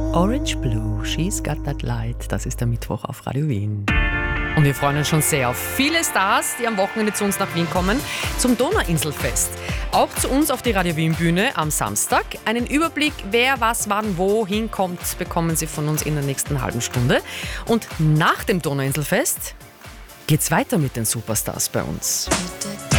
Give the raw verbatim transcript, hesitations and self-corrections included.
Orange Blue, She's Got That Light. Das ist der Mittwoch auf Radio Wien. Und wir freuen uns schon sehr auf viele Stars, die am Wochenende zu uns nach Wien kommen, zum Donauinselfest. Auch zu uns auf die Radio Wien Bühne am Samstag. Einen Überblick, wer, was, wann, wo hinkommt, bekommen Sie von uns in der nächsten halben Stunde. Und nach dem Donauinselfest geht's weiter mit den Superstars bei uns.